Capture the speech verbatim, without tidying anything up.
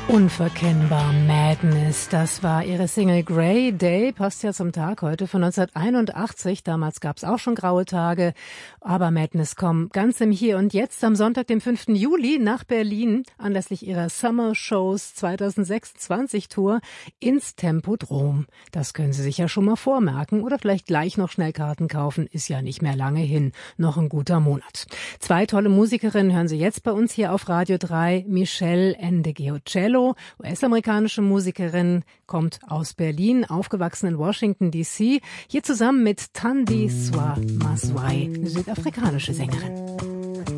Unverkennbar Madness, das war ihre Single Grey Day, passt ja zum Tag heute von neunzehnhunderteinundachtzig, damals gab's auch schon graue Tage, aber Madness kommt ganz im Hier und Jetzt am Sonntag, dem fünften Juli, nach Berlin, anlässlich ihrer Summer Shows zweitausendsechsundzwanzig Tour ins Tempodrom. Das können Sie sich ja schon mal vormerken oder vielleicht gleich noch schnell Karten kaufen, ist ja nicht mehr lange hin, noch ein guter Monat. Zwei tolle Musikerinnen hören Sie jetzt bei uns hier auf Radio drei, Michelle Ndegeocello, U S-amerikanische Musikerin, kommt aus Berlin, aufgewachsen in Washington D C, hier zusammen mit Thandi Swa Maswai, eine südafrikanische Sängerin.